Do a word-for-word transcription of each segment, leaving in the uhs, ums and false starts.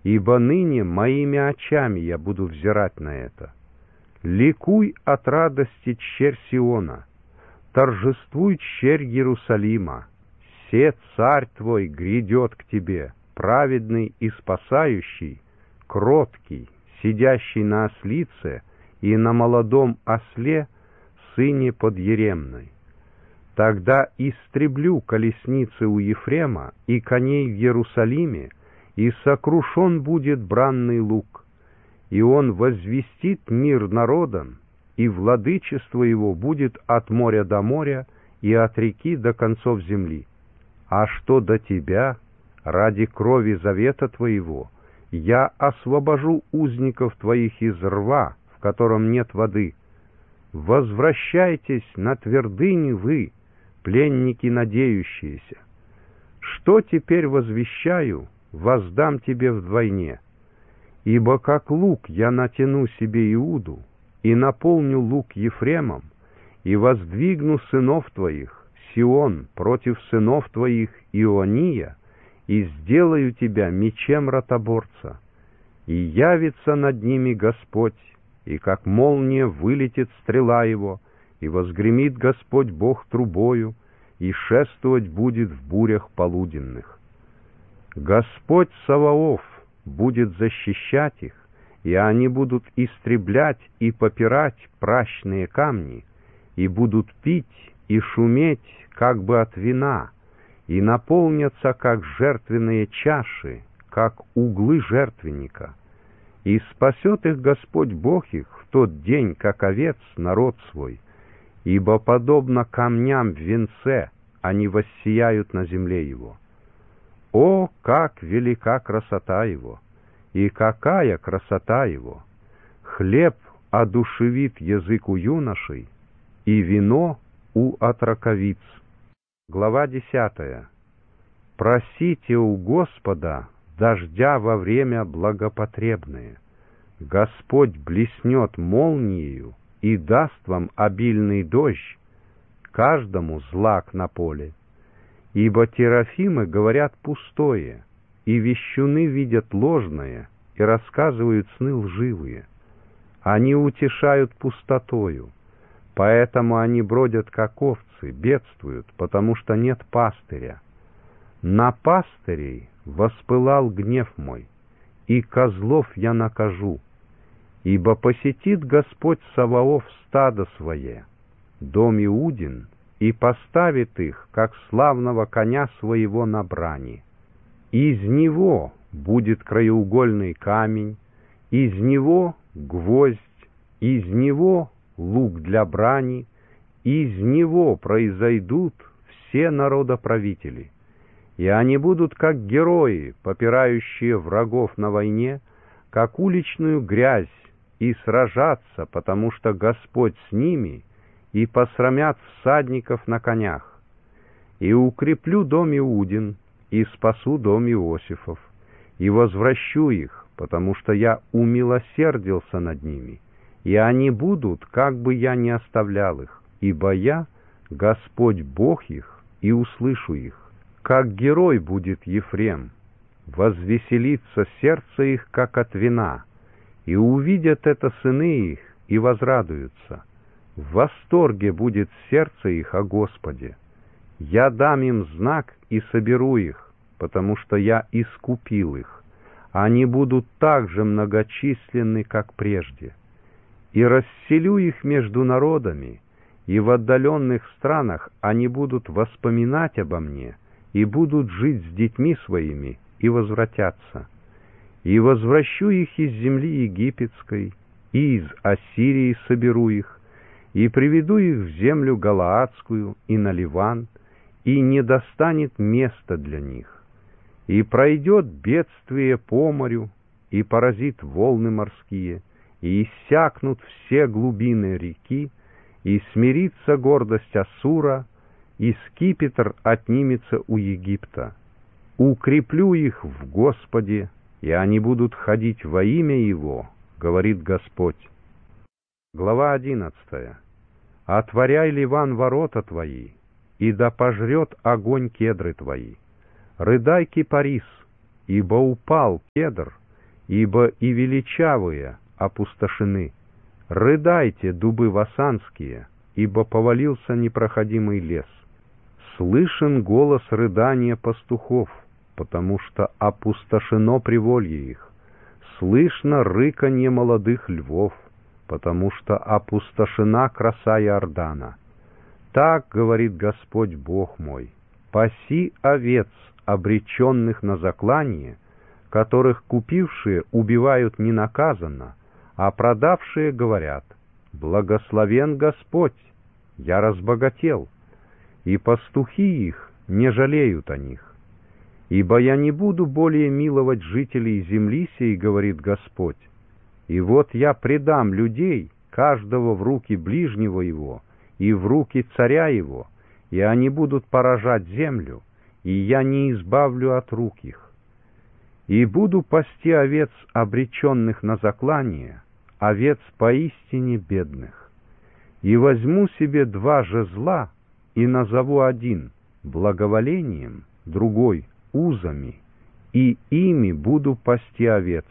ибо ныне моими очами я буду взирать на это. Ликуй от радости, черь Сиона, торжествуй, черь Иерусалима, се царь твой грядет к тебе, праведный и спасающий, кроткий, сидящий на ослице и на молодом осле, сыне подъеремной. Тогда истреблю колесницы у Ефрема и коней в Иерусалиме, и сокрушен будет бранный лук, и он возвестит мир народам, и владычество его будет от моря до моря и от реки до концов земли. А что до тебя, ради крови завета твоего, я освобожу узников твоих из рва, в котором нет воды. Возвращайтесь на твердыни вы, пленники надеющиеся. Что теперь возвещаю, воздам тебе вдвойне. Ибо как лук я натяну себе Иуду, и наполню лук Ефремом, и воздвигну сынов твоих, Сион, против сынов твоих Иония, и сделаю тебя мечем ротоборца. И явится над ними Господь, и как молния вылетит стрела его, и возгремит Господь Бог трубою, и шествовать будет в бурях полуденных. Господь Саваоф будет защищать их, и они будут истреблять и попирать пращные камни, и будут пить и шуметь, как бы от вина, и наполнятся, как жертвенные чаши, как углы жертвенника. И спасет их Господь Бог их в тот день, как овец, народ свой, ибо подобно камням в венце они воссияют на земле его. О, как велика красота его! И какая красота его! Хлеб одушевит язык у юношей, и вино у отроковиц. Глава десятая. Просите у Господа дождя во время благопотребное. Господь блеснет молниею и даст вам обильный дождь, каждому злак на поле. Ибо терафимы говорят пустое, и вещуны видят ложное, и рассказывают сны лживые. Они утешают пустотою, поэтому они бродят как овцы, бедствуют, потому что нет пастыря. На пастырей воспылал гнев мой, и козлов я накажу, ибо посетит Господь Саваоф стадо свое, дом Иудин, и поставит их, как славного коня своего на брани. Из него будет краеугольный камень, из него гвоздь, из него лук для брани, из него произойдут все народоправители. И они будут как герои, попирающие врагов на войне, как уличную грязь, и сражаться, потому что Господь с ними, и посрамят всадников на конях. И укреплю дом Иудин, и спасу дом Иосифов, и возвращу их, потому что я умилосердился над ними, и они будут, как бы я ни оставлял их, ибо я, Господь Бог их, и услышу их. Как герой будет Ефрем, возвеселится сердце их, как от вина, и увидят это сыны их, и возрадуются. В восторге будет сердце их о Господе. Я дам им знак и соберу их, потому что я искупил их. Они будут так же многочисленны, как прежде. И расселю их между народами, и в отдаленных странах они будут воспоминать обо мне, и будут жить с детьми своими, и возвратятся. И возвращу их из земли египетской, и из Ассирии соберу их, и приведу их в землю Галаадскую и на Ливан, и не достанет места для них. И пройдет бедствие по морю, и поразит волны морские, и иссякнут все глубины реки, и смирится гордость Ассура, и скипетр отнимется у Египта. Укреплю их в Господе, и они будут ходить во имя Его, говорит Господь. Глава одиннадцатая. «Отворяй, Ливан, ворота твои, и да пожрет огонь кедры твои. Рыдай, кипарис, ибо упал кедр, ибо и величавые опустошены. Рыдайте, дубы васанские, ибо повалился непроходимый лес. Слышен голос рыдания пастухов, потому что опустошено приволье их. Слышно рыканье молодых львов, потому что опустошена краса Иордана. Так говорит Господь Бог мой: паси овец, обреченных на заклание, которых купившие убивают ненаказанно, а продавшие говорят: благословен Господь, я разбогател, и пастухи их не жалеют о них. Ибо я не буду более миловать жителей земли сей, говорит Господь, и вот я предам людей, каждого в руки ближнего его, и в руки царя его, и они будут поражать землю, и я не избавлю от рук их. И буду пасти овец, обреченных на заклание, овец поистине бедных. И возьму себе два жезла, и назову один благоволением, другой узами, и ими буду пасти овец.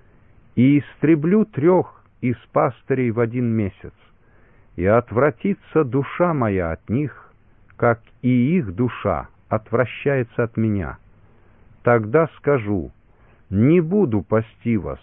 И истреблю трех из пастырей в один месяц, и отвратится душа моя от них, как и их душа отвращается от меня. Тогда скажу: не буду пасти вас.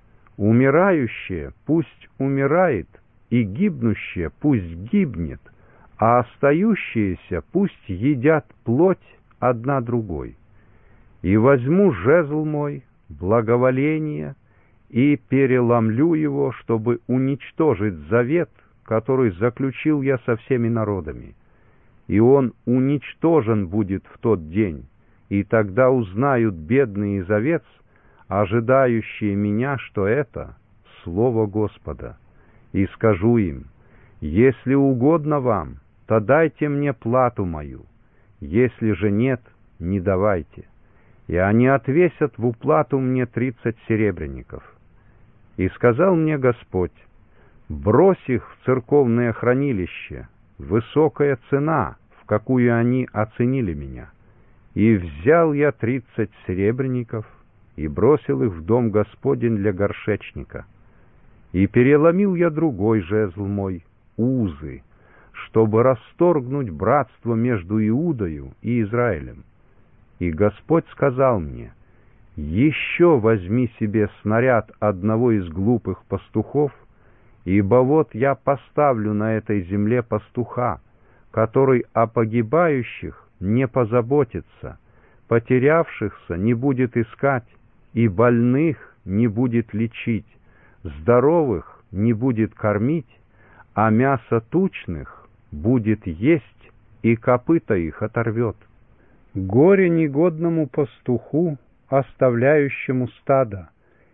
Умирающее пусть умирает, и гибнущее пусть гибнет, а остающиеся пусть едят плоть одна другой. И возьму жезл мой, благоволение, и переломлю его, чтобы уничтожить завет, который заключил я со всеми народами. И он уничтожен будет в тот день, и тогда узнают бедные из овец, ожидающие меня, что это слово Господа. И скажу им: если угодно вам, то дайте мне плату мою, если же нет, не давайте. И они отвесят в уплату мне тридцать серебряников. И сказал мне Господь: брось их в церковное хранилище, высокая цена, в какую они оценили меня. И взял я тридцать серебряников, и бросил их в дом Господень для горшечника. И переломил я другой жезл мой, узы, чтобы расторгнуть братство между Иудою и Израилем. И Господь сказал мне: еще возьми себе снаряд одного из глупых пастухов, ибо вот я поставлю на этой земле пастуха, который о погибающих не позаботится, потерявшихся не будет искать, и больных не будет лечить, здоровых не будет кормить, а мясо тучных будет есть, и копыта их оторвет. Горе негодному пастуху, оставляющему стадо,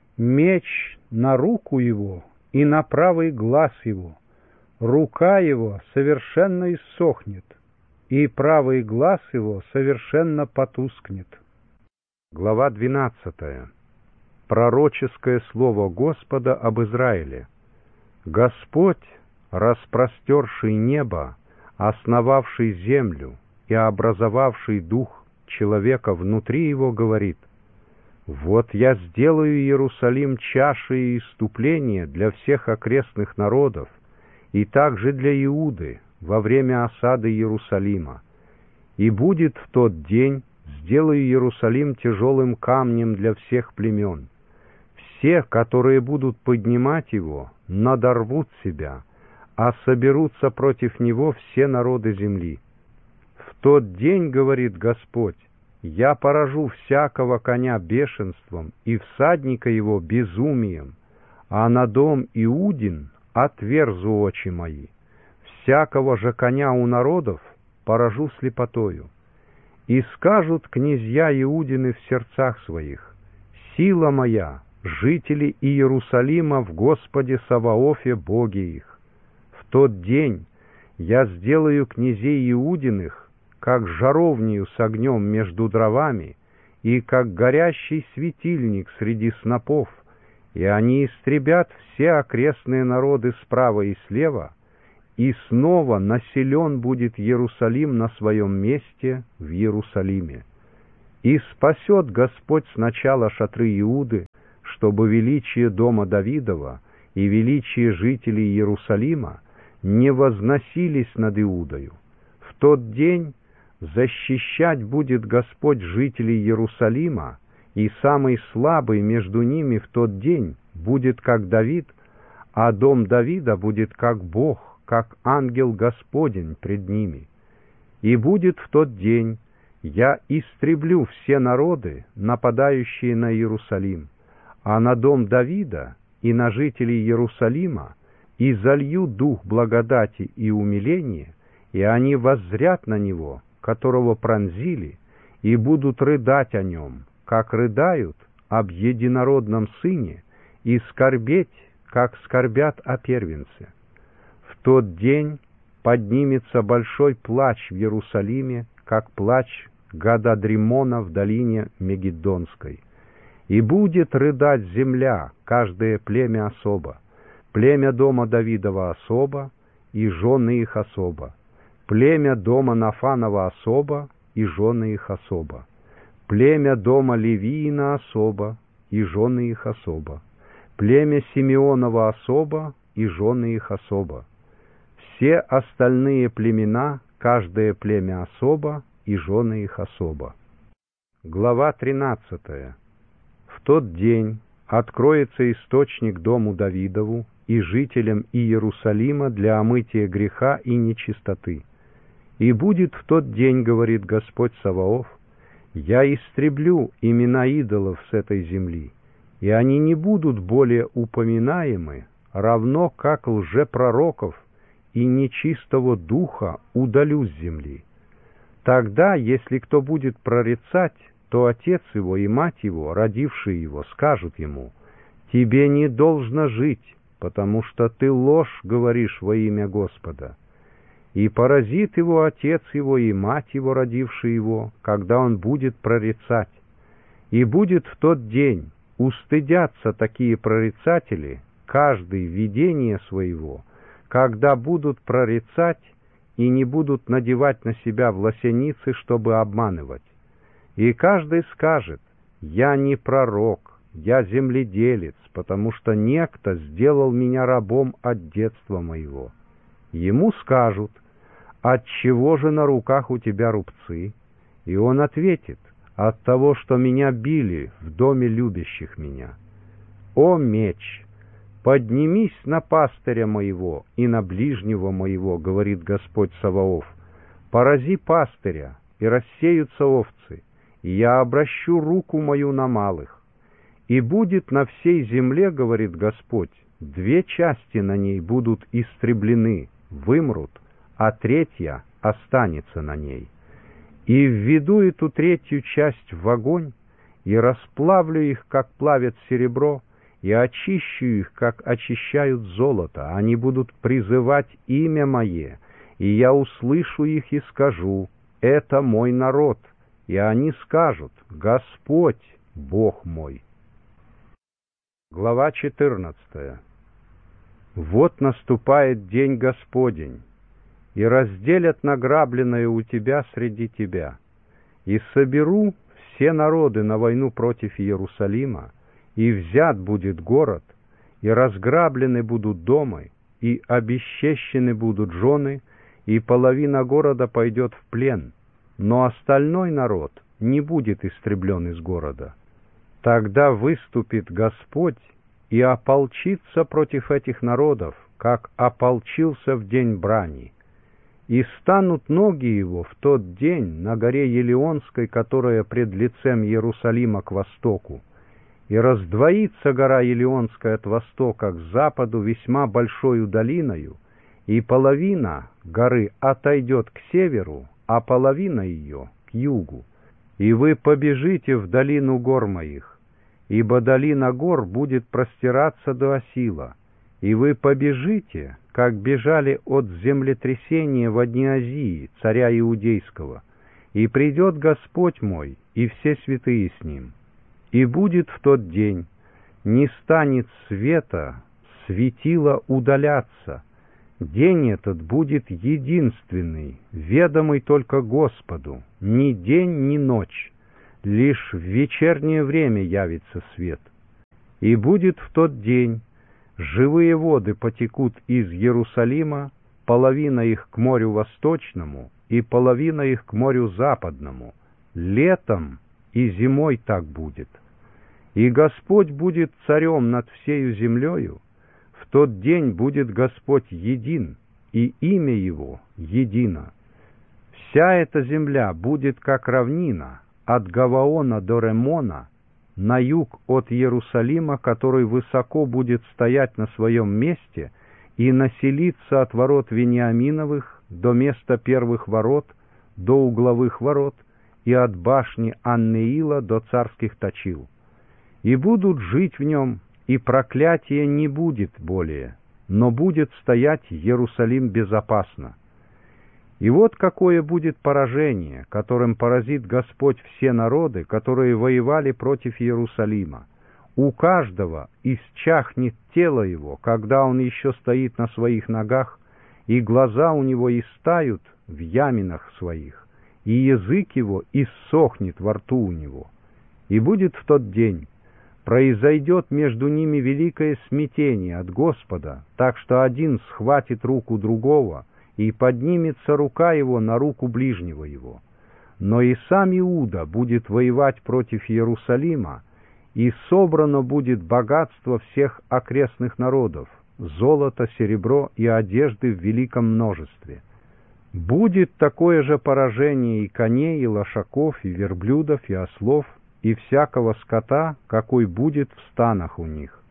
меч на руку его и на правый глаз его, рука его совершенно иссохнет, и правый глаз его совершенно потускнет. Глава двенадцатая. Пророческое слово Господа об Израиле. Господь, распростерший небо, основавший землю и образовавший дух человека внутри его, говорит: вот я сделаю Иерусалим чашей исступления для всех окрестных народов, и также для Иуды во время осады Иерусалима. И будет в тот день, сделаю Иерусалим тяжелым камнем для всех племен. Все, которые будут поднимать его, надорвут себя, а соберутся против него все народы земли. В тот день, говорит Господь, я поражу всякого коня бешенством и всадника его безумием, а на дом Иудин отверзу очи мои. Всякого же коня у народов поражу слепотою. И скажут князья Иудины в сердцах своих: сила моя, жители Иерусалима в Господе Саваофе Боге их. В тот день я сделаю князей Иудиных как жаровнию с огнем между дровами, и как горящий светильник среди снопов, и они истребят все окрестные народы справа и слева, и снова населен будет Иерусалим на своем месте в Иерусалиме. И спасет Господь сначала шатры Иуды, чтобы величие дома Давидова и величие жителей Иерусалима не возносились над Иудою. В тот день защищать будет Господь жителей Иерусалима, и самый слабый между ними в тот день будет как Давид, а дом Давида будет как Бог, как ангел Господень пред ними. И будет в тот день, я истреблю все народы, нападающие на Иерусалим, а на дом Давида и на жителей Иерусалима и залью дух благодати и умиления, и они воззрят на него, которого пронзили, и будут рыдать о нем, как рыдают об единородном сыне, и скорбеть, как скорбят о первенце. В тот день поднимется большой плач в Иерусалиме, как плач Гададримона в долине Мегиддонской. И будет рыдать земля, каждое племя особо, племя дома Давидова особо, и жены их особо, племя дома Нафанова особо, и жены их особо, племя дома Левиина особо, и жены их особо, племя Симеонова особо, и жены их особо, все остальные племена, каждое племя особо, и жены их особо. Глава тринадцатая. В тот день откроется источник дому Давидову и жителям Иерусалима для омытия греха и нечистоты. И будет в тот день, говорит Господь Саваоф, я истреблю имена идолов с этой земли, и они не будут более упоминаемы, равно как лжепророков и нечистого духа удалю с земли. Тогда, если кто будет прорицать, то отец его и мать его, родившие его, скажут ему: «Тебе не должно жить, потому что ты ложь говоришь во имя Господа». И поразит его отец его и мать его, родившие его, когда он будет прорицать. И будет в тот день, устыдятся такие прорицатели, каждый видение своего, когда будут прорицать и не будут надевать на себя власеницы, чтобы обманывать. И каждый скажет: «Я не пророк, я земледелец, потому что некто сделал меня рабом от детства моего». Ему скажут: «Отчего же на руках у тебя рубцы?» И он ответит: «От того, что меня били в доме любящих меня». «О меч! Поднимись на пастыря моего и на ближнего моего, говорит Господь Саваоф, порази пастыря, и рассеются овцы, и я обращу руку мою на малых. И будет на всей земле, говорит Господь, две части на ней будут истреблены, вымрут, а третья останется на ней. И введу эту третью часть в огонь, и расплавлю их, как плавят серебро, и очищу их, как очищают золото. Они будут призывать имя Мое, и я услышу их и скажу: это мой народ. И они скажут: Господь, Бог мой. Глава четырнадцатая. Вот наступает день Господень, и разделят награбленное у тебя среди тебя, и соберу все народы на войну против Иерусалима, и взят будет город, и разграблены будут дома, и обесчещены будут жены, и половина города пойдет в плен, но остальной народ не будет истреблен из города. Тогда выступит Господь и ополчится против этих народов, как ополчился в день брани. И станут ноги его в тот день на горе Елеонской, которая пред лицем Иерусалима к востоку, и раздвоится гора Елеонская от востока к западу весьма большою долиною, и половина горы отойдет к северу, а половина ее к югу. И вы побежите в долину гор моих, ибо долина гор будет простираться до Осила, и вы побежите, как бежали от землетрясения в дни Озии, царя Иудейского, и придет Господь мой, и все святые с ним. И будет в тот день, не станет света, светила удаляться. День этот будет единственный, ведомый только Господу, ни день, ни ночь, лишь в вечернее время явится свет. И будет в тот день, живые воды потекут из Иерусалима, половина их к морю восточному и половина их к морю западному. Летом и зимой так будет. И Господь будет царем над всею землею. В тот день будет Господь един, и имя Его едино. Вся эта земля будет как равнина, от Гаваона до Ремона, на юг от Иерусалима, который высоко будет стоять на своем месте и населиться от ворот Вениаминовых до места первых ворот, до угловых ворот, и от башни Аннеила до царских точил. И будут жить в нем, и проклятия не будет более, но будет стоять Иерусалим безопасно. И вот какое будет поражение, которым поразит Господь все народы, которые воевали против Иерусалима. У каждого исчахнет тело его, когда он еще стоит на своих ногах, и глаза у него истают в яминах своих, и язык его иссохнет во рту у него. И будет в тот день, произойдет между ними великое смятение от Господа, так что один схватит руку другого, и поднимется рука его на руку ближнего его. Но и сам Иуда будет воевать против Иерусалима, и собрано будет богатство всех окрестных народов, золото, серебро и одежды в великом множестве. Будет такое же поражение и коней, и лошаков, и верблюдов, и ослов, и всякого скота, какой будет в станах у них.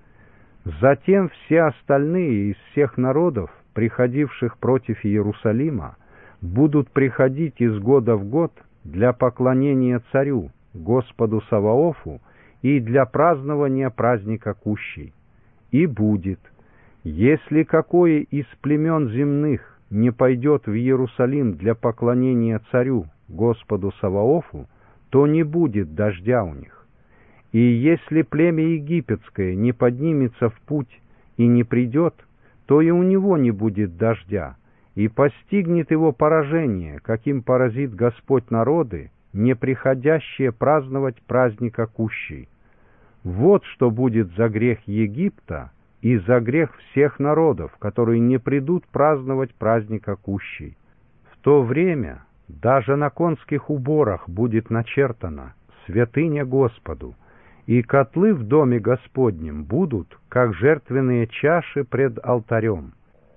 Затем все остальные из всех народов, приходивших против Иерусалима, будут приходить из года в год для поклонения царю, Господу Саваофу, и для празднования праздника Кущей. И будет, если какое из племен земных не пойдет в Иерусалим для поклонения царю, Господу Саваофу, то не будет дождя у них. И если племя египетское не поднимется в путь и не придет, то и у него не будет дождя, и постигнет его поражение, каким поразит Господь народы, не приходящие праздновать праздника Кущей. Вот что будет за грех Египта и за грех всех народов, которые не придут праздновать праздника Кущей. В то время даже на конских уборах будет начертано «Святыня Господу», и котлы в доме Господнем будут, как жертвенные чаши пред алтарем.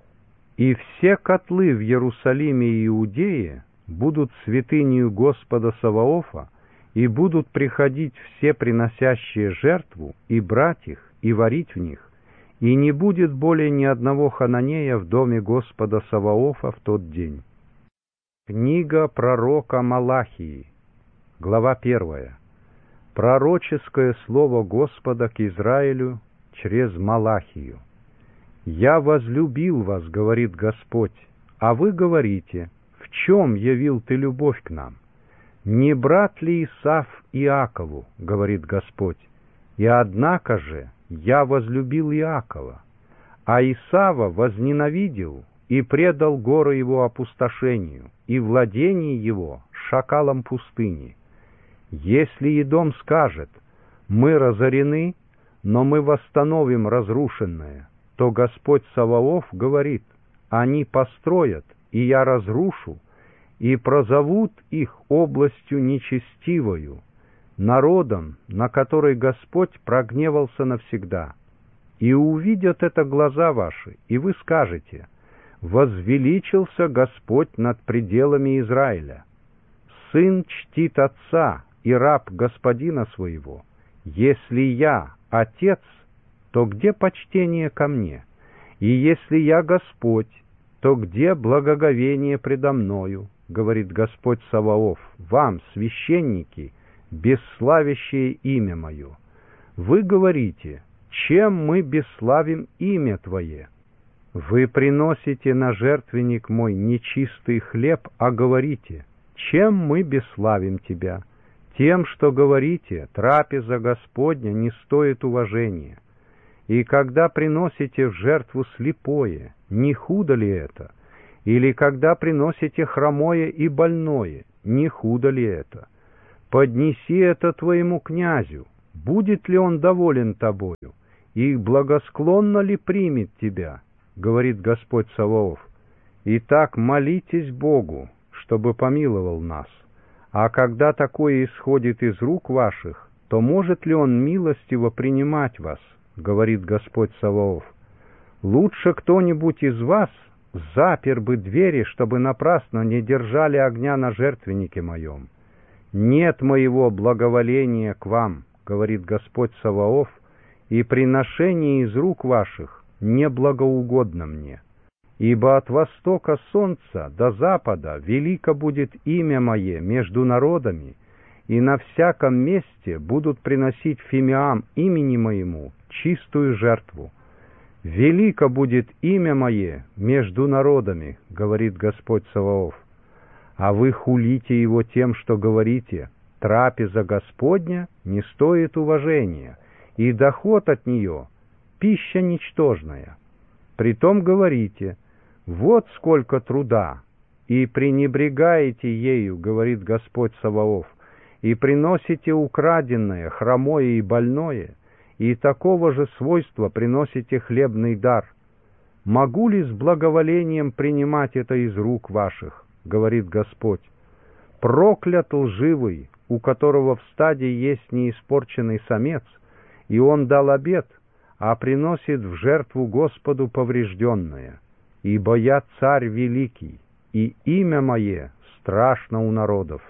И все котлы в Иерусалиме и Иудее будут святынею Господа Саваофа, и будут приходить все приносящие жертву, и брать их, и варить в них, и не будет более ни одного хананея в доме Господа Саваофа в тот день. Книга пророка Малахии, глава первая. Пророческое слово Господа к Израилю через Малахию. «Я возлюбил вас, — говорит Господь, — а вы говорите, в чем явил ты любовь к нам? Не брат ли Исав Иакову, — говорит Господь, — и однако же я возлюбил Иакова, а Исава возненавидел и предал горы его опустошению и владение его шакалам пустыни. Если Едом скажет, мы разорены, но мы восстановим разрушенное, то Господь Саваоф говорит, они построят, и я разрушу, и прозовут их областью нечестивою, народом, на который Господь прогневался навсегда. И увидят это глаза ваши, и вы скажете, возвеличился Господь над пределами Израиля. Сын чтит отца, и раб господина своего. Если я отец, то где почтение ко мне? И если я Господь, то где благоговение предо мною? Говорит Господь Саваоф, вам, священники, бесславящие имя мое. Вы говорите, чем мы бесславим имя Твое? Вы приносите на жертвенник мой нечистый хлеб, а говорите, чем мы бесславим Тебя? Тем, что говорите, трапеза Господня не стоит уважения. И когда приносите в жертву слепое, не худо ли это? Или когда приносите хромое и больное, не худо ли это? Поднеси это твоему князю, будет ли он доволен тобою? и благосклонно ли примет тебя, говорит Господь Саваоф. Итак, молитесь Богу, чтобы помиловал нас. А когда такое исходит из рук ваших, то может ли Он милостиво принимать вас, говорит Господь Саваоф. Лучше кто-нибудь из вас запер бы двери, чтобы напрасно не держали огня на жертвеннике моем. Нет моего благоволения к вам, говорит Господь Саваоф, и приношение из рук ваших не благоугодно мне. Ибо от востока солнца до запада велико будет имя мое между народами, и на всяком месте будут приносить фимиам имени моему чистую жертву. Велико будет имя мое между народами, говорит Господь Саваоф. А вы хулите его тем, что говорите: трапеза Господня не стоит уважения, и доход от нее — пища ничтожная. Притом говорите: вот сколько труда, и пренебрегаете ею, говорит Господь Саваоф, и приносите украденное, хромое и больное, и такого же свойства приносите хлебный дар. Могу ли с благоволением принимать это из рук ваших, говорит Господь? Проклят лживый, у которого в стаде есть неиспорченный самец, и он дал обет, а приносит в жертву Господу поврежденное. Ибо я царь великий, и имя мое страшно у народов.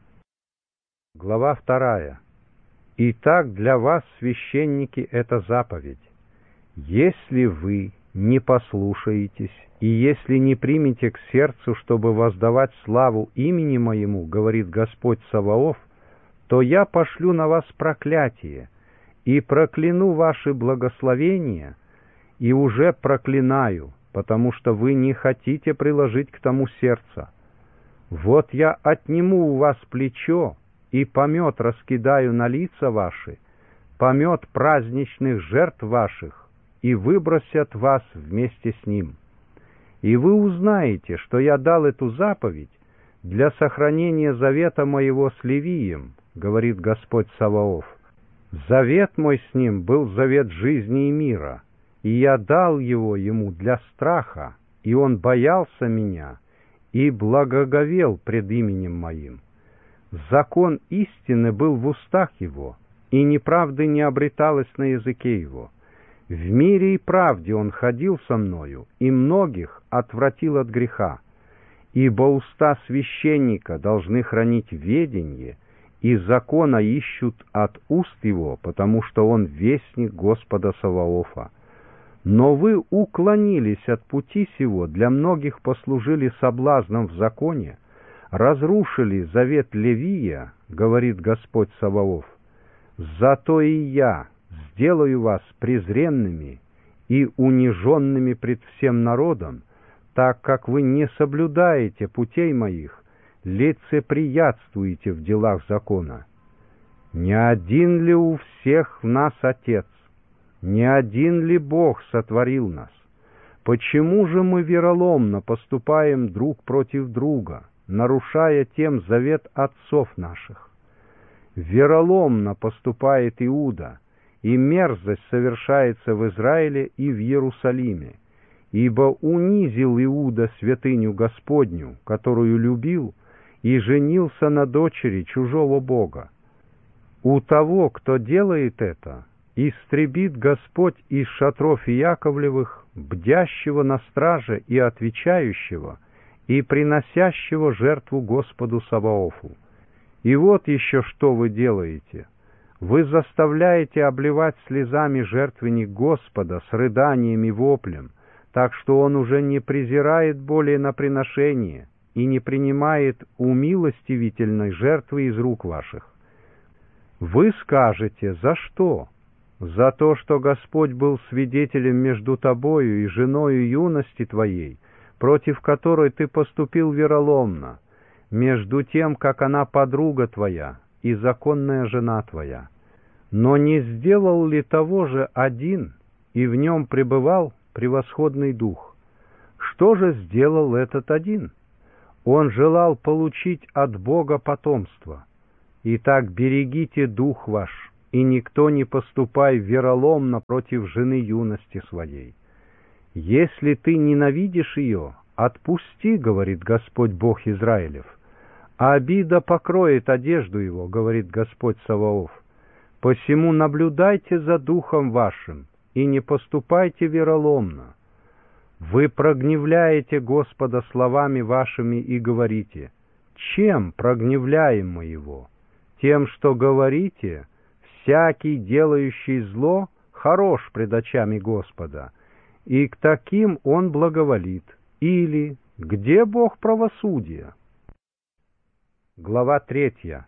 Глава вторая. Итак, для вас, священники, это заповедь. Если вы не послушаетесь, и если не примете к сердцу, чтобы воздавать славу имени моему, говорит Господь Саваоф, то я пошлю на вас проклятие, и прокляну ваши благословения, и уже проклинаю, потому что вы не хотите приложить к тому сердца. Вот я отниму у вас плечо, и помет раскидаю на лица ваши, помет праздничных жертв ваших, и выбросят вас вместе с ним. И вы узнаете, что я дал эту заповедь для сохранения завета моего с Левием, говорит Господь Саваоф. Завет мой с ним был завет жизни и мира, и я дал его ему для страха, и он боялся меня и благоговел пред именем моим. Закон истины был в устах его, и неправды не обреталось на языке его. В мире и правде он ходил со мною, и многих отвратил от греха. Ибо уста священника должны хранить ведение, и закона ищут от уст его, потому что он вестник Господа Саваофа. Но вы уклонились от пути сего, для многих послужили соблазном в законе, разрушили завет Левия, говорит Господь Саваоф. Зато и я сделаю вас презренными и униженными пред всем народом, так как вы не соблюдаете путей моих, лицеприятствуете в делах закона. Не один ли у всех в нас Отец? Не один ли Бог сотворил нас? Почему же мы вероломно поступаем друг против друга, нарушая тем завет отцов наших? Вероломно поступает Иуда, и мерзость совершается в Израиле и в Иерусалиме, ибо унизил Иуда святыню Господню, которую любил, и женился на дочери чужого бога. У того, кто делает это, истребит Господь из шатров Иаковлевых, бдящего на страже и отвечающего, и приносящего жертву Господу Саваофу. И вот еще что вы делаете. Вы заставляете обливать слезами жертвенник Господа с рыданием и воплем, так что он уже не презирает более на приношение и не принимает умилостивительной жертвы из рук ваших. Вы скажете: за что? За то, что Господь был свидетелем между тобою и женою юности твоей, против которой ты поступил вероломно, между тем, как она подруга твоя и законная жена твоя. Но не сделал ли того же один, и в нем пребывал превосходный дух? Что же сделал этот один? Он желал получить от Бога потомство. Итак, берегите дух ваш, и никто не поступай вероломно против жены юности своей. Если ты ненавидишь ее, отпусти, говорит Господь Бог Израилев, а обида покроет одежду его, говорит Господь Саваоф. Посему наблюдайте за духом вашим и не поступайте вероломно. Вы прогневляете Господа словами вашими и говорите: чем прогневляем мы его? Тем, что говорите: всякий, делающий зло, хорош пред очами Господа, и к таким он благоволит. Или где Бог правосудия? Глава третья.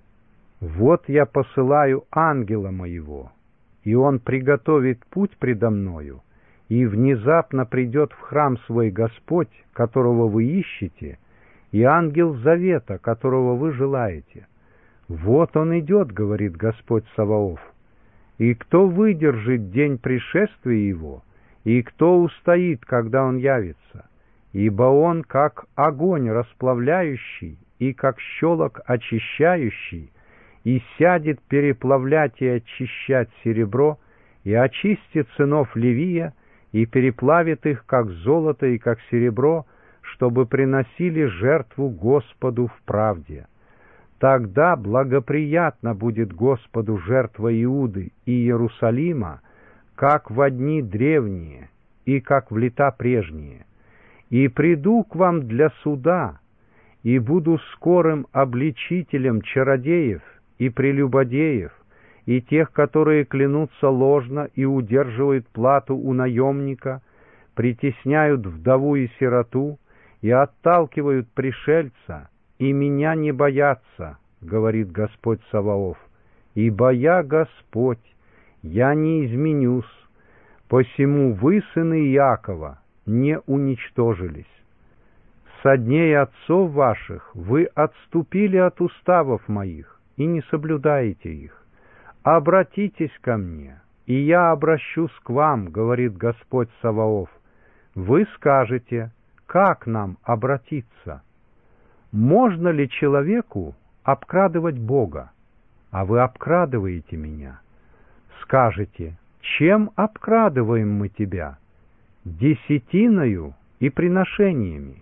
Вот я посылаю ангела моего, и он приготовит путь предо мною, и внезапно придет в храм свой Господь, которого вы ищете, и ангел завета, которого вы желаете. Вот он идет, говорит Господь Саваоф. И кто выдержит день пришествия его, и кто устоит, когда он явится? Ибо он как огонь расплавляющий, и как щелок очищающий, и сядет переплавлять и очищать серебро, и очистит сынов Левия, и переплавит их, как золото и как серебро, чтобы приносили жертву Господу в правде. Тогда благоприятно будет Господу жертва Иуды и Иерусалима, как во дни древние и как в лета прежние. И приду к вам для суда, и буду скорым обличителем чародеев и прелюбодеев, и тех, которые клянутся ложно и удерживают плату у наемника, притесняют вдову и сироту, и отталкивают пришельца, и меня не боятся, говорит Господь Саваоф. Ибо я Господь, я не изменюсь, посему вы, сыны Иакова, не уничтожились. Со дней отцов ваших вы отступили от уставов моих и не соблюдаете их. Обратитесь ко мне, и я обращусь к вам, говорит Господь Саваоф. Вы скажете: как нам обратиться? Можно ли человеку обкрадывать Бога? А вы обкрадываете меня. Скажете: чем обкрадываем мы тебя? Десятиною и приношениями.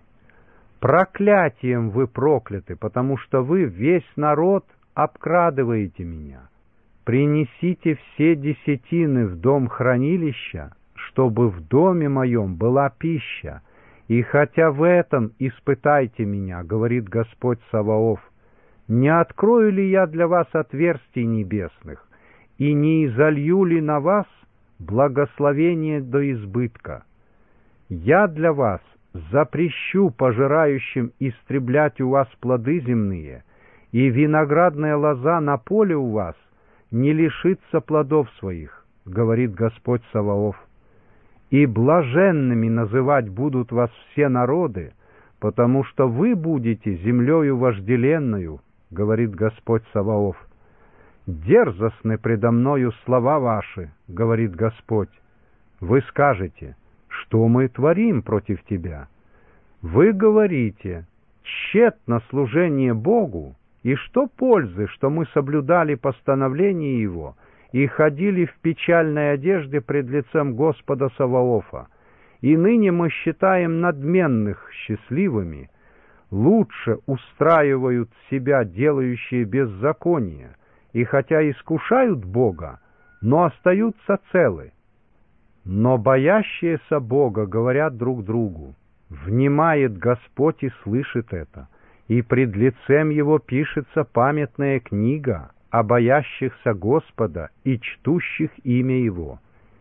Проклятием вы прокляты, потому что вы, весь народ, обкрадываете меня. Принесите все десятины в дом хранилища, чтобы в доме моем была пища, и хотя в этом испытайте меня, говорит Господь Саваоф, не открою ли я для вас отверстий небесных, и не изолью ли на вас благословение до избытка? Я для вас запрещу пожирающим истреблять у вас плоды земные, и виноградная лоза на поле у вас не лишится плодов своих, говорит Господь Саваоф. И блаженными называть будут вас все народы, потому что вы будете землею вожделенную, говорит Господь Саваоф. Дерзостны предо мною слова ваши, говорит Господь. Вы скажете: что мы творим против тебя? Вы говорите: тщетно служение Богу, и что пользы, что мы соблюдали постановления Его и ходили в печальной одежде пред лицем Господа Саваофа, и ныне мы считаем надменных счастливыми, лучше устраивают себя делающие беззаконие, и хотя искушают Бога, но остаются целы. Но боящиеся Бога говорят друг другу: внимает Господь и слышит это, и пред лицем Его пишется памятная книга о боящихся Господа и чтущих имя Его.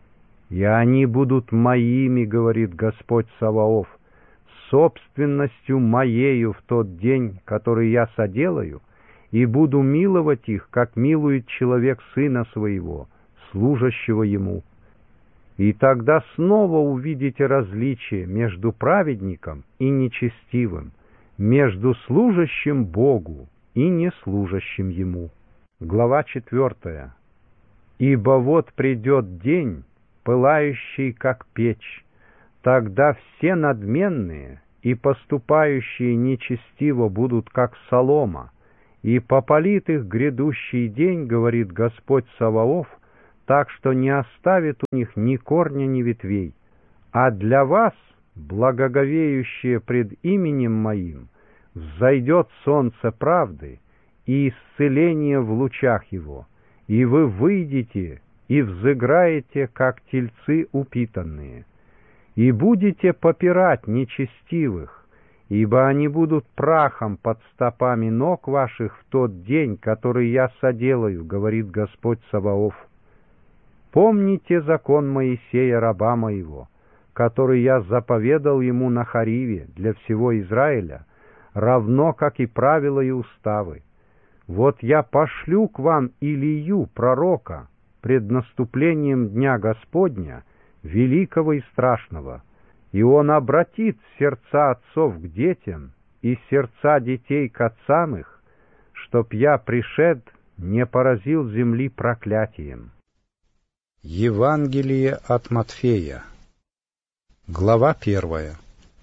И они будут моими, говорит Господь Саваоф, собственностью моею в тот день, который я соделаю, и буду миловать их, как милует человек сына своего, служащего ему. И тогда снова увидите различие между праведником и нечестивым, между служащим Богу и неслужащим Ему. Глава четвертая. «Ибо вот придет день, пылающий, как печь, тогда все надменные и поступающие нечестиво будут, как солома, и попалит их грядущий день, говорит Господь Саваоф, так что не оставит у них ни корня, ни ветвей. А для вас, благоговеющие пред именем Моим, взойдет солнце правды и исцеление в лучах его, и вы выйдете и взыграете, как тельцы упитанные, и будете попирать нечестивых, ибо они будут прахом под стопами ног ваших в тот день, который я соделаю, говорит Господь Саваоф. Помните закон Моисея, раба моего, который я заповедал ему на Хариве для всего Израиля, равно как и правила и уставы. Вот я пошлю к вам Илию, пророка, пред наступлением Дня Господня, великого и страшного, и он обратит сердца отцов к детям и сердца детей к отцам их, чтоб я, пришед, не поразил земли проклятием». Евангелие от Матфея, глава первая.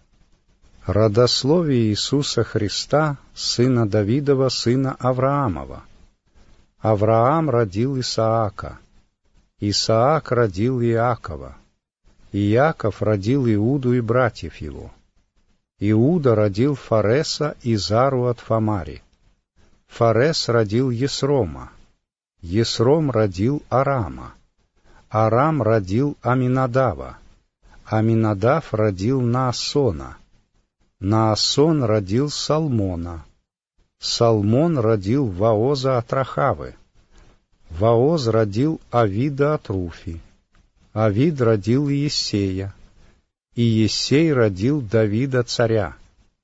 Родословие Иисуса Христа, сына Давидова, сына Авраамова. Авраам родил Исаака, Исаак родил Иакова, Иаков родил Иуду и братьев его. Иуда родил Фареса и Зару от Фамари. Фарес родил Есрома, Есром родил Арама, Арам родил Аминадава, Аминадав родил Наасона, Наасон родил Салмона, Салмон родил Ваоза от Рахавы, Ваоз родил Авида от Руфи, Авид родил Иессея, и Иессей родил Давида царя.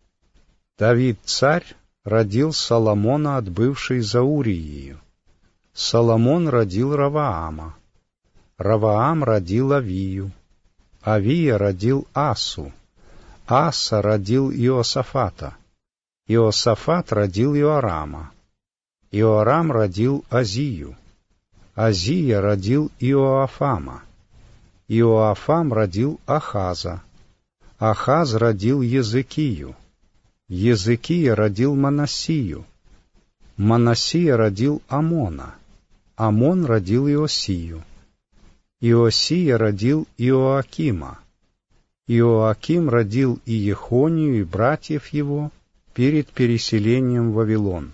Давид царь родил Соломона от бывшей за Уриею. Соломон родил Раваама, Раваам родил Авию, Авия родил Асу, Аса родил Иосафата, Иосафат родил Иорама, Иорам родил Азию, Азия родил Иоафама, Иоафам родил Ахаза, Ахаз родил Езекию, Езекия родил Манассию, Манассия родил Амона, Амон родил Иосию, Иосия родил Иоакима, Иоаким родил Иехонию и братьев его перед переселением в Вавилон.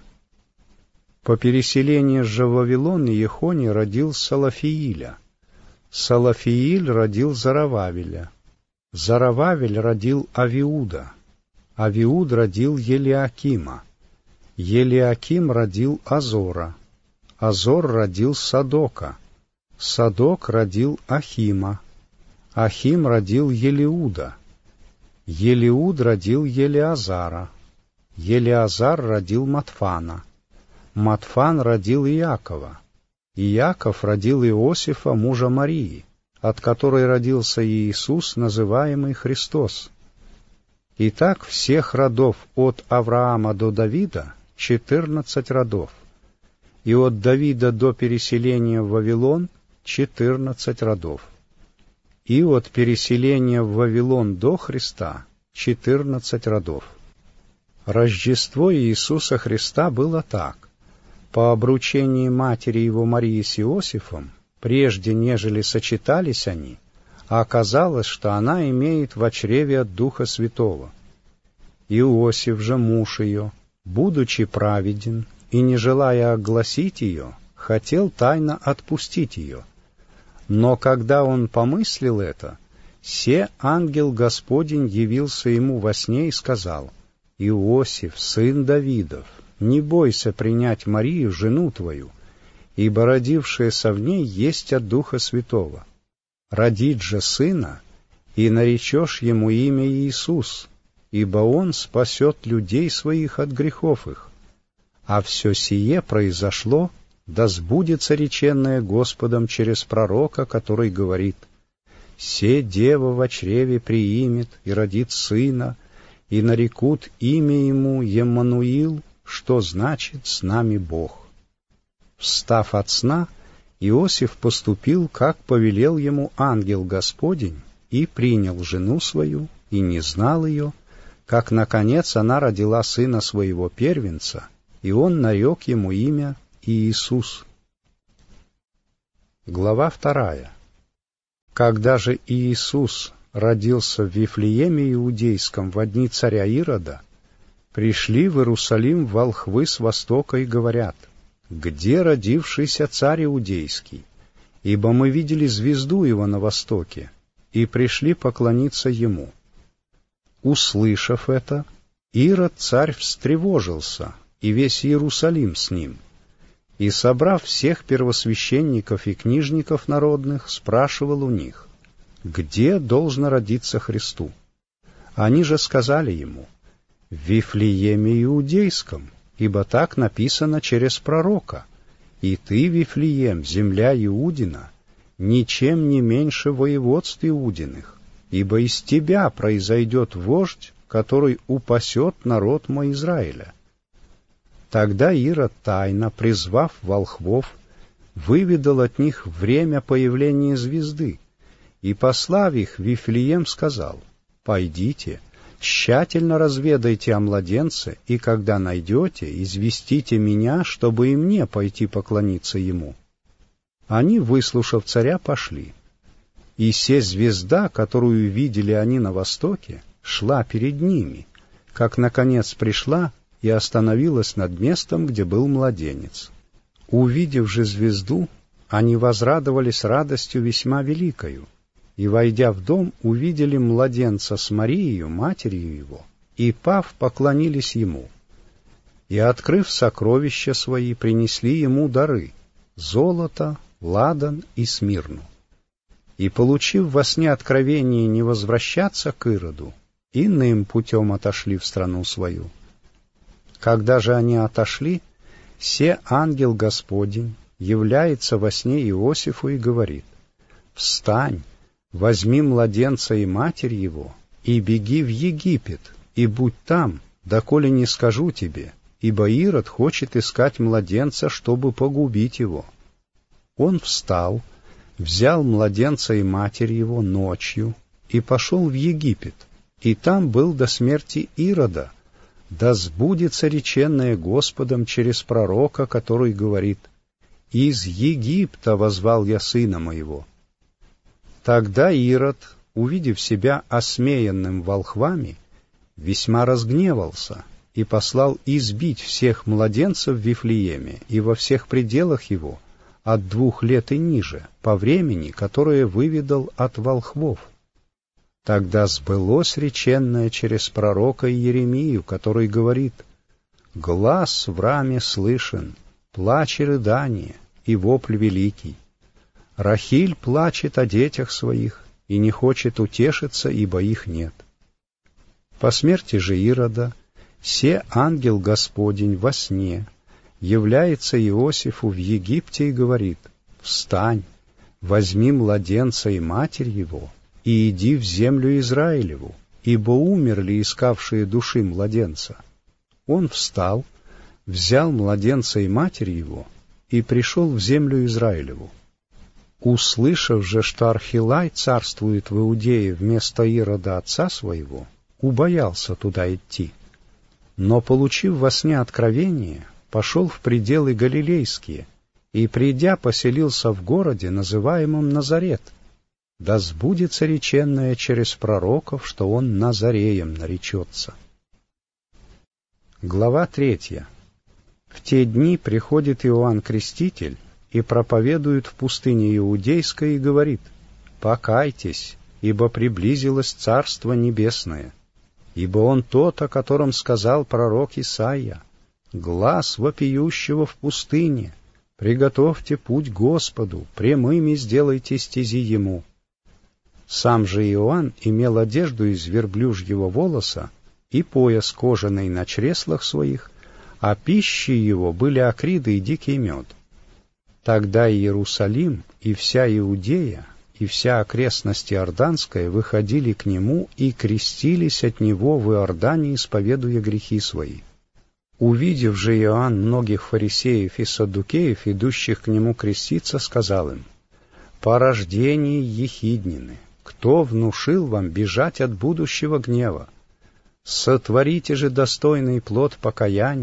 По переселении же в Вавилон Иехоний родил Салафииля, Салафииль родил Зарававеля, Зарававель родил Авиуда, Авиуд родил Елиакима, Елиаким родил Азора, Азор родил Садока, Садок родил Ахима, Ахим родил Елиуда, Елиуд родил Елиазара, Елиазар родил Матфана, Матфан родил Иакова, Иаков родил Иосифа, мужа Марии, от которой родился Иисус, называемый Христос. Итак, всех родов от Авраама до Давида четырнадцать родов, и от Давида до переселения в Вавилон четырнадцать родов, и от переселения в Вавилон до Христа четырнадцать родов. Рождество Иисуса Христа было так. По обручении матери его Марии с Иосифом, прежде нежели сочетались они, а оказалось, что она имеет в чреве от Духа Святого. Иосиф же, муж ее, будучи праведен и не желая огласить ее, хотел тайно отпустить ее. Но когда он помыслил это, се ангел Господень явился ему во сне и сказал: «Иосиф, сын Давидов, не бойся принять Марию, жену твою, ибо родившаяся в ней есть от Духа Святого. Родит же сына, и наречешь ему имя Иисус, ибо он спасет людей своих от грехов их. А все сие произошло, да сбудется реченное Господом через пророка, который говорит: «Се дева во чреве приимет и родит сына, и нарекут имя ему Еммануил, что значит «с нами Бог». Встав от сна, Иосиф поступил, как повелел ему ангел Господень, и принял жену свою, и не знал ее, как, наконец, она родила сына своего первенца, и он нарек ему имя Иисус. Глава вторая. Когда же Иисус родился в Вифлееме Иудейском во дни царя Ирода, пришли в Иерусалим волхвы с востока и говорят: «Где родившийся царь Иудейский? Ибо мы видели звезду его на востоке, и пришли поклониться ему». Услышав это, Ирод царь встревожился, и весь Иерусалим с ним. И, собрав всех первосвященников и книжников народных, спрашивал у них: где должно родиться Христу? Они же сказали ему: в Вифлееме Иудейском, ибо так написано через пророка: «И ты, Вифлеем, земля Иудина, ничем не меньше воеводств Иудиных, ибо из тебя произойдет вождь, который упасет народ мой Израиля». Тогда Ирод, тайно призвав волхвов, выведал от них время появления звезды, и, послав их в Вифлеем, сказал: «Пойдите, тщательно разведайте о младенце, и когда найдете, известите меня, чтобы и мне пойти поклониться ему». Они, выслушав царя, пошли. И се звезда, которую видели они на востоке, шла перед ними, как, наконец, пришла и остановилась над местом, где был младенец. Увидев же звезду, они возрадовались радостью весьма великою, и, войдя в дом, увидели младенца с Марией, матерью его, и, пав, поклонились ему. И, открыв сокровища свои, принесли ему дары — золото, ладан и смирну. И, получив во сне откровение не возвращаться к Ироду, иным путем отошли в страну свою. Когда же они отошли, се ангел Господень является во сне Иосифу и говорит: «Встань, возьми младенца и матерь его, и беги в Египет, и будь там, доколе не скажу тебе, ибо Ирод хочет искать младенца, чтобы погубить его». Он встал, взял младенца и матерь его ночью и пошел в Египет, и там был до смерти Ирода, да сбудется реченное Господом через пророка, который говорит: «Из Египта возвал я сына моего». Тогда Ирод, увидев себя осмеянным волхвами, весьма разгневался и послал избить всех младенцев в Вифлееме и во всех пределах его, от двух лет и ниже, по времени, которое выведал от волхвов. Тогда сбылось реченное через пророка Иеремию, который говорит: «Глас в раме слышен, плач и рыдание, и вопль великий. Рахиль плачет о детях своих и не хочет утешиться, ибо их нет». По смерти же Ирода се ангел Господень во сне является Иосифу в Египте и говорит: «Встань, возьми младенца и матерь его, и иди в землю Израилеву, ибо умерли искавшие души младенца». Он встал, взял младенца и матерь его, и пришел в землю Израилеву. Услышав же, что Архилай царствует в Иудее вместо Ирода отца своего, убоялся туда идти. Но, получив во сне откровение, пошел в пределы Галилейские, и, придя, поселился в городе, называемом Назарет, да сбудется реченное через пророков, что он Назареем наречется. Глава третья. В те дни приходит Иоанн Креститель и проповедует в пустыне Иудейской и говорит: «Покайтесь, ибо приблизилось Царство Небесное. Ибо он тот, о котором сказал пророк Исаия: глас вопиющего в пустыне, приготовьте путь Господу, прямыми сделайте стези Ему». Сам же Иоанн имел одежду из верблюжьего волоса и пояс кожаный на чреслах своих, а пищей его были акриды и дикий мед. Тогда Иерусалим и вся Иудея и вся окрестность Иорданская выходили к нему и крестились от него в Иордане, исповедуя грехи свои. Увидев же Иоанн многих фарисеев и саддукеев, идущих к нему креститься, сказал им: «Порождение ехиднины, кто внушил вам бежать от будущего гнева? Сотворите же достойный плод покаяния,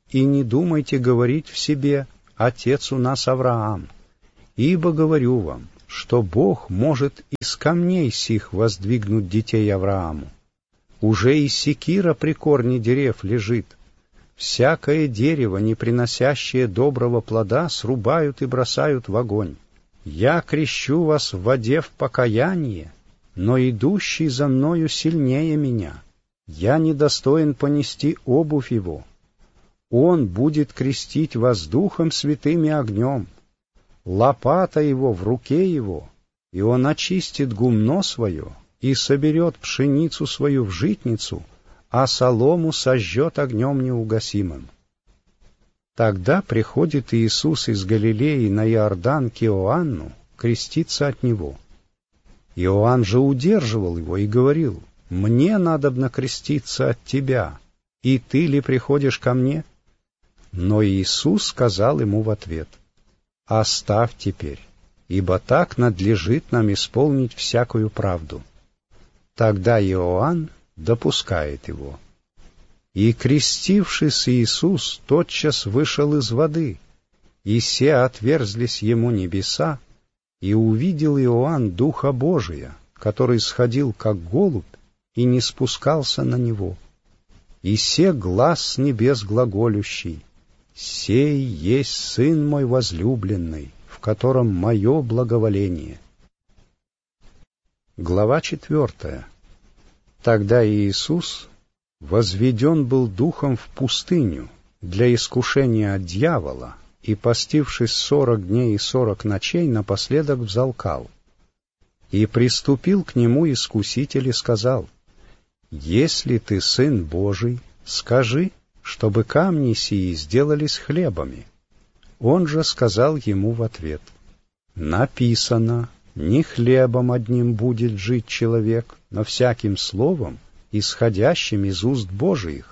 и не думайте говорить в себе: «Отец у нас Авраам». Ибо говорю вам, что Бог может из камней сих воздвигнуть детей Аврааму. Уже и секира при корне дерев лежит. Всякое дерево, не приносящее доброго плода, срубают и бросают в огонь. Я крещу вас в воде в покаяние, но идущий за мною сильнее меня. Я недостоин понести обувь его. Он будет крестить вас Духом Святым и огнем. Лопата его в руке его, и он очистит гумно свое и соберет пшеницу свою в житницу, а солому сожжет огнем неугасимым. Тогда приходит Иисус из Галилеи на Иордан к Иоанну креститься от него. Иоанн же удерживал его и говорил: «Мне надобно креститься от тебя, и ты ли приходишь ко мне?» Но Иисус сказал ему в ответ: «Оставь теперь, ибо так надлежит нам исполнить всякую правду». Тогда Иоанн допускает его. И, крестившись, Иисус тотчас вышел из воды, и се отверзлись ему небеса, и увидел Иоанн Духа Божия, который сходил как голубь и не спускался на него. И се глас с небес глаголющий: «Сей есть Сын мой возлюбленный, в котором мое благоволение». Глава четвертая. Тогда Иисус возведен был Духом в пустыню для искушения от дьявола, и, постившись сорок дней и сорок ночей, напоследок взалкал. И приступил к нему искуситель и сказал: «Если ты Сын Божий, скажи, чтобы камни сии сделались хлебами». Он же сказал ему в ответ: «Написано: не хлебом одним будет жить человек, но всяким словом, исходящим из уст Божиих».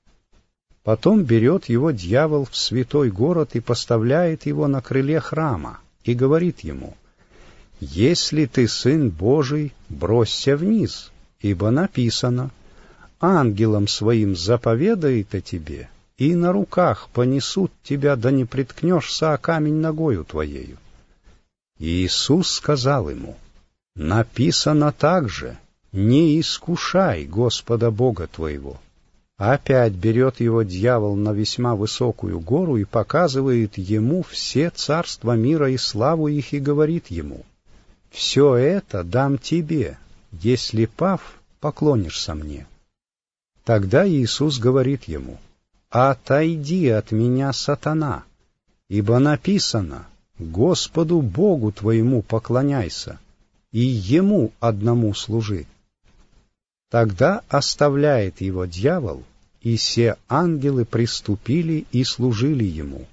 Потом берет его дьявол в святой город и поставляет его на крыле храма, и говорит ему: «Если ты Сын Божий, бросься вниз, ибо написано: ангелам своим заповедает о тебе, и на руках понесут тебя, да не приткнешься о камень ногою твоею». И Иисус сказал ему: «Написано также: не искушай Господа Бога твоего». Опять берет его дьявол на весьма высокую гору и показывает ему все царства мира и славу их, и говорит ему: «Все это дам тебе, если, пав, поклонишься мне». Тогда Иисус говорит ему: «Отойди от меня, сатана, ибо написано: Господу Богу твоему поклоняйся, и Ему одному служи». Тогда оставляет его дьявол, и се ангелы приступили и служили ему.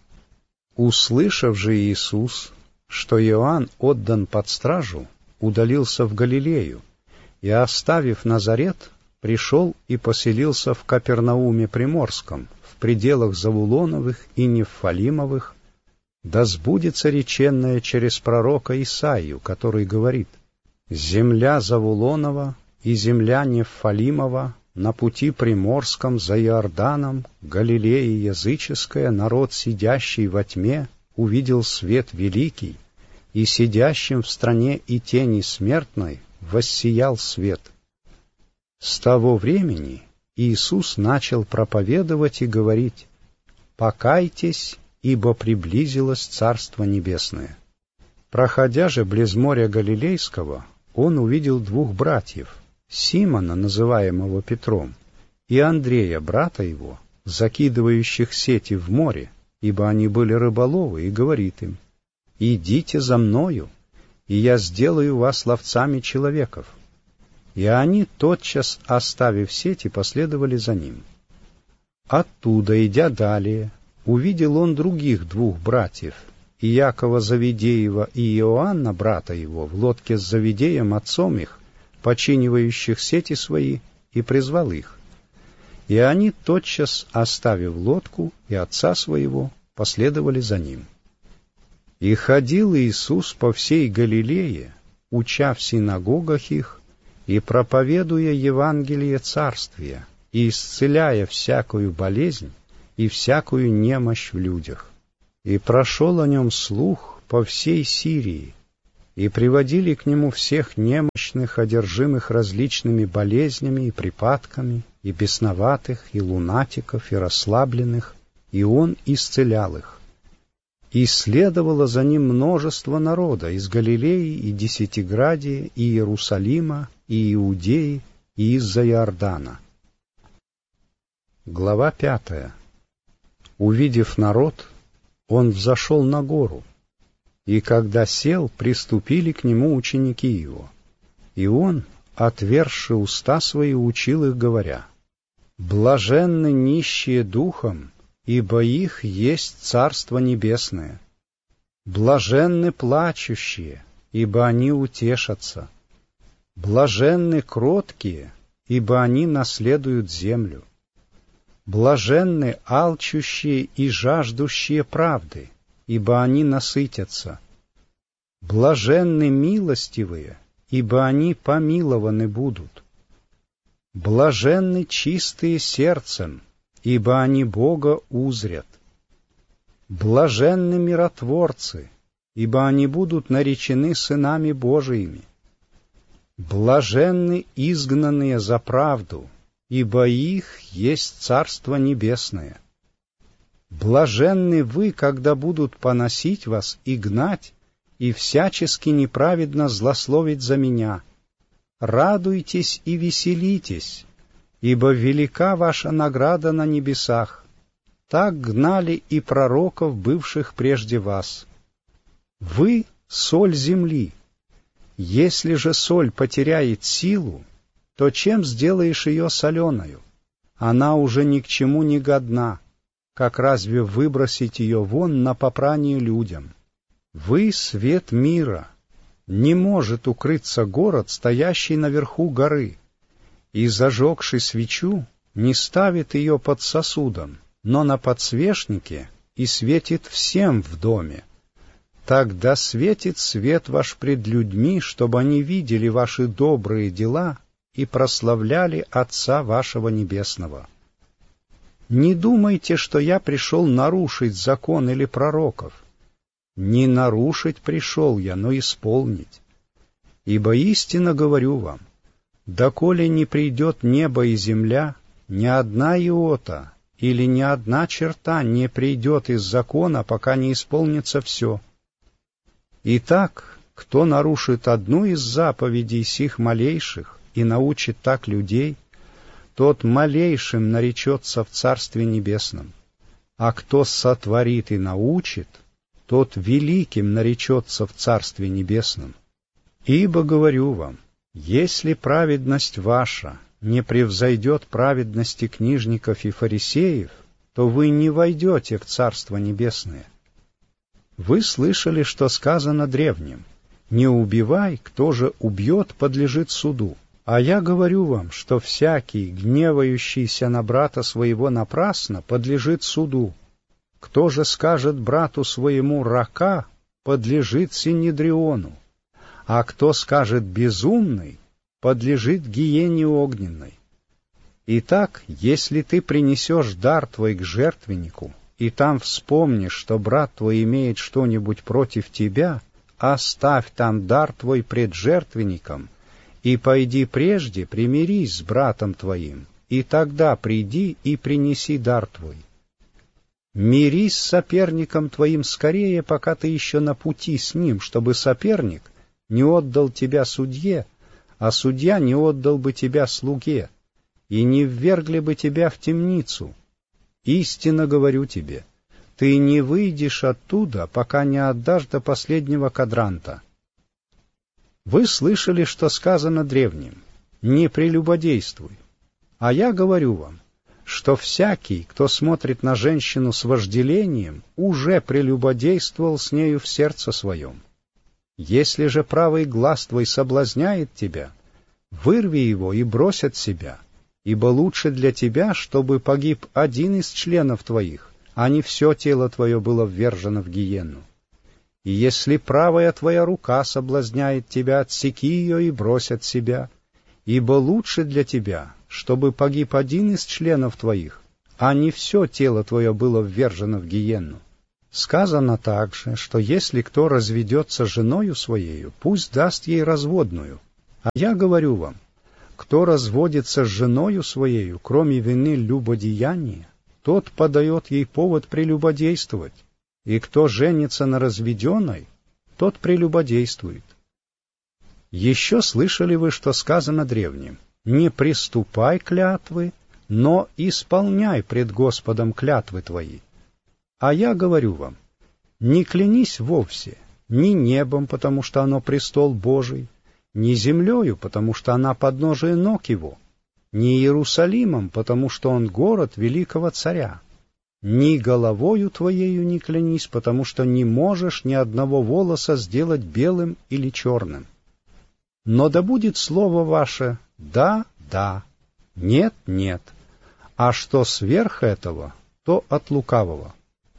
Услышав же Иисус, что Иоанн отдан под стражу, удалился в Галилею, и, оставив Назарет, пришел и поселился в Капернауме Приморском, в пределах Завулоновых и Нефалимовых, да сбудется реченное через пророка Исаию, который говорит: «Земля Завулонова и земля Нефалимова на пути приморском за Иорданом, Галилея языческая, народ, сидящий во тьме, увидел свет великий, и сидящим в стране и тени смертной воссиял свет». С того времени Иисус начал проповедовать и говорить: «Покайтесь, ибо приблизилось Царство Небесное». Проходя же близ моря Галилейского, он увидел двух братьев: Симона, называемого Петром, и Андрея, брата его, закидывающих сети в море, ибо они были рыболовы, и говорит им: «Идите за мною, и я сделаю вас ловцами человеков». И они, тотчас оставив сети, последовали за ним. Оттуда, идя далее, увидел он других двух братьев, Иакова Завидеева и Иоанна, брата его, в лодке с Завидеем, отцом их, починивающих сети свои, и призвал их. И они, тотчас оставив лодку и отца своего, последовали за ним. И ходил Иисус по всей Галилее, уча в синагогах их, и проповедуя Евангелие Царствия, и исцеляя всякую болезнь и всякую немощь в людях. И прошел о нем слух по всей Сирии, и приводили к нему всех немощных, одержимых различными болезнями и припадками, и бесноватых, и лунатиков, и расслабленных, и он исцелял их. И следовало за ним множество народа из Галилеи и Десятиградия, и Иерусалима, и Иудеи, и из-за Иордана. Глава пятая. Увидев народ, он взошел на гору, и когда сел, приступили к нему ученики его. И он, отверзши уста свои, учил их, говоря: «Блаженны нищие духом, ибо их есть Царство Небесное. Блаженны плачущие, ибо они утешатся. Блаженны кроткие, ибо они наследуют землю. Блаженны алчущие и жаждущие правды, ибо они насытятся. Блаженны милостивые, ибо они помилованы будут. Блаженны чистые сердцем, ибо они Бога узрят. Блаженны миротворцы, ибо они будут наречены сынами Божиими. Блаженны изгнанные за правду, ибо их есть Царство Небесное. Блаженны вы, когда будут поносить вас и гнать, и всячески неправедно злословить за меня. Радуйтесь и веселитесь, ибо велика ваша награда на небесах. Так гнали и пророков, бывших прежде вас. Вы — соль земли. Если же соль потеряет силу, то чем сделаешь ее соленою? Она уже ни к чему не годна, как разве выбросить ее вон на попрание людям? Вы — свет мира. Не может укрыться город, стоящий наверху горы, и, зажегши свечу, не ставит ее под сосудом, но на подсвечнике, и светит всем в доме. Тогда светит свет ваш пред людьми, чтобы они видели ваши добрые дела и прославляли Отца вашего Небесного. Не думайте, что я пришел нарушить закон или пророков. Не нарушить пришел я, но исполнить. Ибо истинно говорю вам, доколе не придет небо и земля, ни одна иота или ни одна черта не придет из закона, пока не исполнится все. Итак, кто нарушит одну из заповедей сих малейших и научит так людей, тот малейшим наречется в Царстве Небесном, а кто сотворит и научит, тот великим наречется в Царстве Небесном. Ибо говорю вам, если праведность ваша не превзойдет праведности книжников и фарисеев, то вы не войдете в Царство Небесное. Вы слышали, что сказано древним: «Не убивай, кто же убьет, подлежит суду». А я говорю вам, что всякий, гневающийся на брата своего напрасно, подлежит суду. Кто же скажет брату своему «рака», подлежит синедриону, а кто скажет «безумный», подлежит гиене огненной. Итак, если ты принесешь дар твой к жертвеннику, и там вспомнишь, что брат твой имеет что-нибудь против тебя, оставь там дар твой пред жертвенником, и пойди прежде примирись с братом твоим, и тогда приди и принеси дар твой. Мирись с соперником твоим скорее, пока ты еще на пути с ним, чтобы соперник не отдал тебя судье, а судья не отдал бы тебя слуге, и не ввергли бы тебя в темницу. Истинно говорю тебе, ты не выйдешь оттуда, пока не отдашь до последнего кадранта. Вы слышали, что сказано древним: «Не прелюбодействуй». А я говорю вам, что всякий, кто смотрит на женщину с вожделением, уже прелюбодействовал с нею в сердце своем. Если же правый глаз твой соблазняет тебя, вырви его и брось от себя, ибо лучше для тебя, чтобы погиб один из членов твоих, а не все тело твое было ввержено в гиенну. И если правая твоя рука соблазняет тебя, отсеки ее и брось от себя, ибо лучше для тебя, чтобы погиб один из членов твоих, а не все тело твое было ввержено в гиенну. Сказано также, что если кто разведется с женою своею, пусть даст ей разводную. А я говорю вам, кто разводится с женою своею, кроме вины любодеяния, тот подает ей повод прелюбодействовать, и кто женится на разведенной, тот прелюбодействует. Еще слышали вы, что сказано древним: «Не приступай клятвы, но исполняй пред Господом клятвы твои». А я говорю вам, не клянись вовсе, ни небом, потому что оно престол Божий, ни землею, потому что она подножие ног его, ни Иерусалимом, потому что он город великого царя, ни головою твоею не клянись, потому что не можешь ни одного волоса сделать белым или черным. Но да будет слово ваше «да, да», «нет, нет», а что сверх этого, то от лукавого.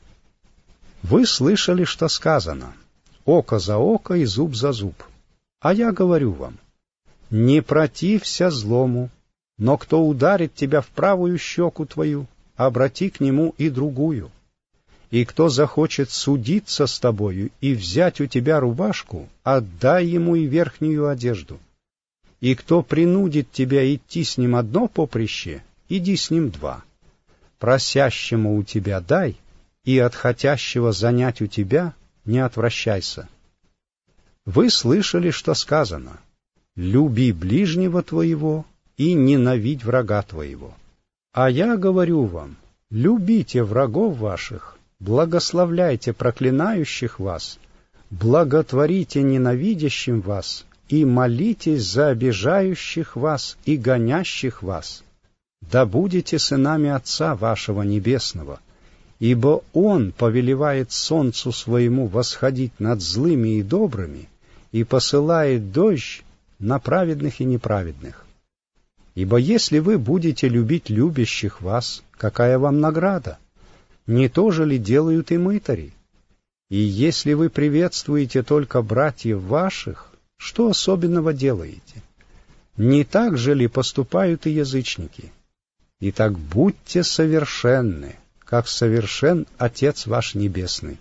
Вы слышали, что сказано: «Око за око и зуб за зуб». А я говорю вам, не протився злому, но кто ударит тебя в правую щеку твою, обрати к нему и другую. И кто захочет судиться с тобою и взять у тебя рубашку, отдай ему и верхнюю одежду. И кто принудит тебя идти с ним одно поприще, иди с ним два. Просящему у тебя дай, и от хотящего занять у тебя не отвращайся. Вы слышали, что сказано: «Люби ближнего твоего и ненавидь врага твоего». А я говорю вам, любите врагов ваших, благословляйте проклинающих вас, благотворите ненавидящим вас и молитесь за обижающих вас и гонящих вас. Да будете сынами Отца вашего Небесного, ибо Он повелевает солнцу своему восходить над злыми и добрыми и посылает дождь на праведных и неправедных. Ибо если вы будете любить любящих вас, какая вам награда? Не то же ли делают и мытари? И если вы приветствуете только братьев ваших, что особенного делаете? Не так же ли поступают и язычники? Итак, будьте совершенны, как совершен Отец ваш Небесный.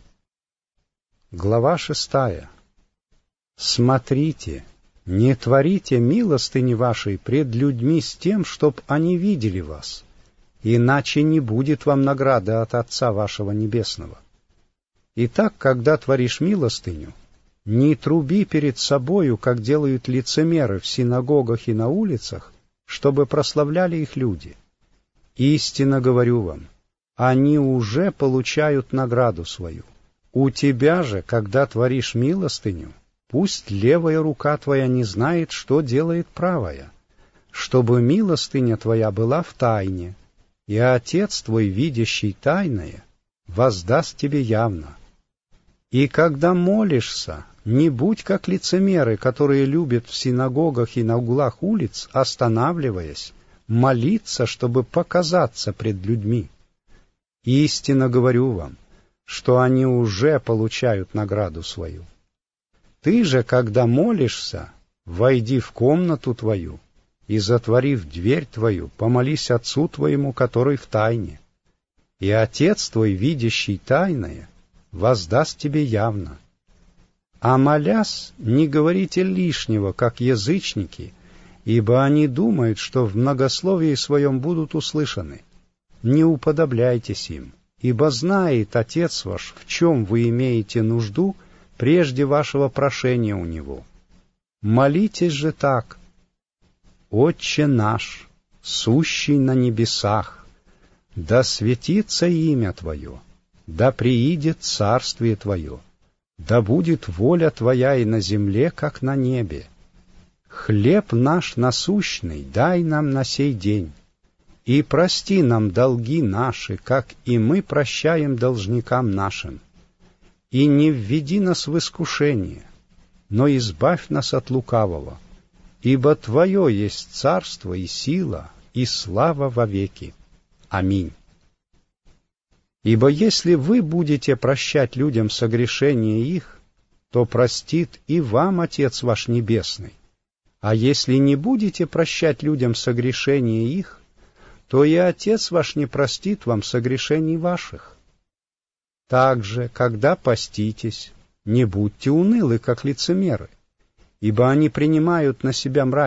Глава шестая. Смотрите, не творите милостыни вашей пред людьми с тем, чтоб они видели вас, иначе не будет вам награды от Отца вашего Небесного. Итак, когда творишь милостыню, не труби перед собою, как делают лицемеры в синагогах и на улицах, чтобы прославляли их люди. Истинно говорю вам, они уже получают награду свою. У тебя же, когда творишь милостыню, пусть левая рука твоя не знает, что делает правая, чтобы милостыня твоя была в тайне, и Отец твой, видящий тайное, воздаст тебе явно. И когда молишься, не будь как лицемеры, которые любят в синагогах и на углах улиц, останавливаясь, молиться, чтобы показаться пред людьми. Истинно говорю вам, что они уже получают награду свою. Ты же, когда молишься, войди в комнату твою и, затворив дверь твою, помолись Отцу твоему, который в тайне. И Отец твой, видящий тайное, воздаст тебе явно. А молясь, не говорите лишнего, как язычники, ибо они думают, что в многословии своем будут услышаны. Не уподобляйтесь им, ибо знает Отец ваш, в чем вы имеете нужду, прежде вашего прошения у Него. Молитесь же так: «Отче наш, сущий на небесах, да светится имя Твое, да приидет царствие Твое, да будет воля Твоя и на земле, как на небе. Хлеб наш насущный дай нам на сей день, и прости нам долги наши, как и мы прощаем должникам нашим. И не введи нас в искушение, но избавь нас от лукавого, ибо Твое есть царство и сила, и слава вовеки. Аминь». Ибо если вы будете прощать людям согрешения их, то простит и вам Отец ваш Небесный. А если не будете прощать людям согрешения их, то и Отец ваш не простит вам согрешений ваших. Также, когда поститесь, не будьте унылы, как лицемеры, ибо они принимают на себя мрачность